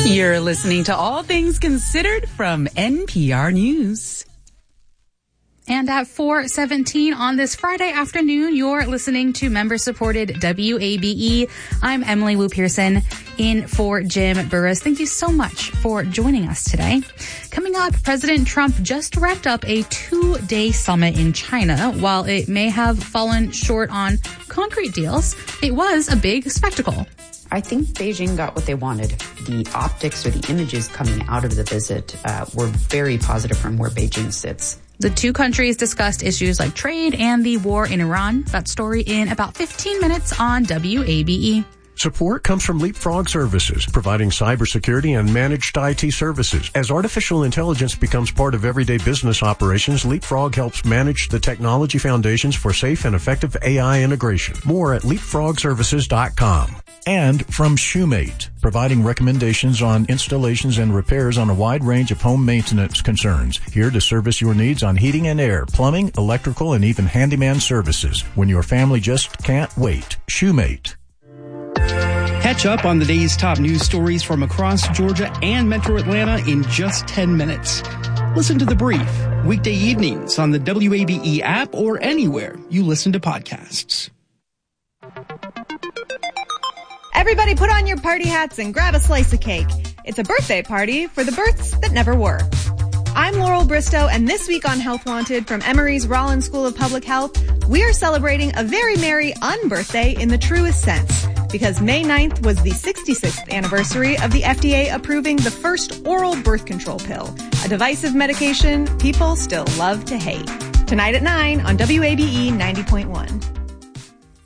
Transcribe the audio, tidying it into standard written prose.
You're listening to All Things Considered from NPR News. And at 4:17 on this Friday afternoon, you're listening to member-supported WABE. I'm Emily Wu Pearson in for Jim Burris. Thank you so much for joining us today. Coming up, President Trump just wrapped up a 2-day summit in China. While it may have fallen short on concrete deals, it was a big spectacle. I think Beijing got what they wanted. The optics or the images coming out of the visit were very positive from where Beijing sits. The two countries discussed issues like trade and the war in Iran. That story in about 15 minutes on WABE. Support comes from Leapfrog Services, providing cybersecurity and managed IT services. As artificial intelligence becomes part of everyday business operations, Leapfrog helps manage the technology foundations for safe and effective AI integration. More at leapfrogservices.com. And from Shoemate, providing recommendations on installations and repairs on a wide range of home maintenance concerns. Here to service your needs on heating and air, plumbing, electrical, and even handyman services. When your family just can't wait. Shoemate. Catch up on the day's top news stories from across Georgia and Metro Atlanta in just 10 minutes. Listen to The Brief, weekday evenings on the WABE app or anywhere you listen to podcasts. Everybody put on your party hats and grab a slice of cake. It's a birthday party for the births that never were. I'm Laurel Bristow, and this week on Health Wanted from Emory's Rollins School of Public Health, we are celebrating a very merry unbirthday in the truest sense, because May 9th was the 66th anniversary of the FDA approving the first oral birth control pill, a divisive medication people still love to hate. Tonight at 9 on WABE 90.1.